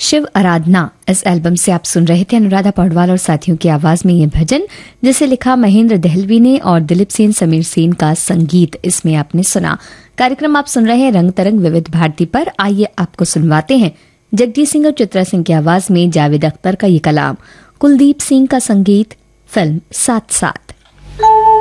शिव आराधना इस एल्बम से आप सुन रहे थे अनुराधा पौडवाल और साथियों की आवाज में ये भजन, जिसे लिखा महेंद्र दहलवी ने और दिलीप सेन समीर सेन का संगीत इसमें आपने सुना। कार्यक्रम आप सुन रहे हैं रंग तरंग विविध भारती पर। आइए आपको सुनवाते हैं जगजीत सिंह और चित्रा सिंह की आवाज में जावेद अख्तर का ये कलाम, कुलदीप सिंह का संगीत, फिल्म साथ साथ।